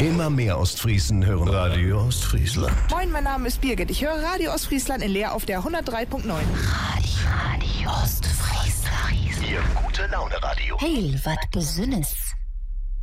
Immer mehr Ostfriesen hören Radio Ostfriesland. Moin, mein Name ist Birgit. Ich höre Radio Ostfriesland in Leer auf der 103.9. Radio Ostfriesland. Ihr gute Laune Radio. Hey, wat Besonnes.